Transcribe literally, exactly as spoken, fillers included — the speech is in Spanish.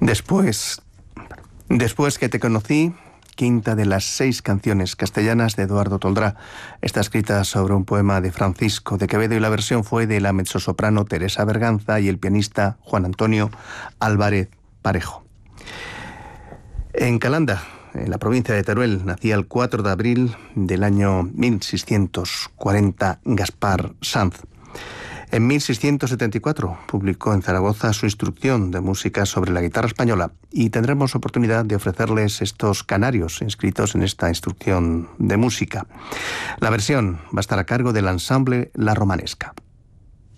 Después, después que te conocí, quinta de las seis canciones castellanas de Eduardo Toldrá. Está escrita sobre un poema de Francisco de Quevedo y la versión fue de la mezzosoprano Teresa Berganza y el pianista Juan Antonio Álvarez Parejo. En Calanda, en la provincia de Teruel, nacía el cuatro de abril del año mil seiscientos cuarenta Gaspar Sanz. En mil seiscientos setenta y cuatro publicó en Zaragoza su instrucción de música sobre la guitarra española y tendremos oportunidad de ofrecerles estos canarios inscritos en esta instrucción de música. La versión va a estar a cargo del ensamble La Romanesca.